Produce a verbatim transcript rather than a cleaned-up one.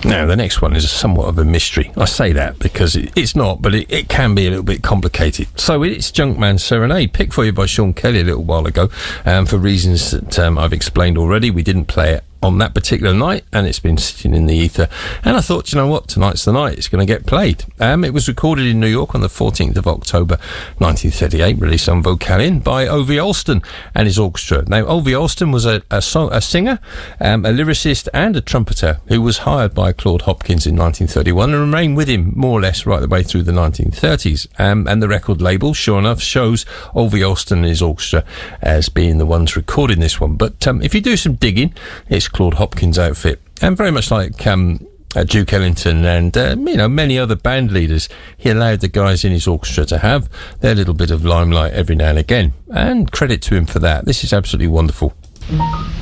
Now, the next one is somewhat of a mystery. I say that because it, it's not, but it, it can be a little bit complicated. So it's Junkman Serenade, picked for you by Sean Kelly a little while ago. Um, for reasons that um, I've explained already, we didn't play it on that particular night, and it's been sitting in the ether. And I thought, you know what, tonight's the night, it's going to get played. Um, it was recorded in New York on the fourteenth of October nineteen thirty-eight, released on Vocalin by Ovie Alston and his orchestra. Now, Ovie Alston was a, a, song, a singer, um, a lyricist and a trumpeter who was hired by Claude Hopkins in nineteen thirty-one and remained with him more or less right the way through the nineteen thirties. Um, and the record label, sure enough, shows Ovie Alston and his orchestra as being the ones recording this one. But um, if you do some digging, it's Claude Hopkins' outfit, and very much like um, uh, Duke Ellington and uh, you know many other band leaders, he allowed the guys in his orchestra to have their little bit of limelight every now and again, and credit to him for that. This is absolutely wonderful.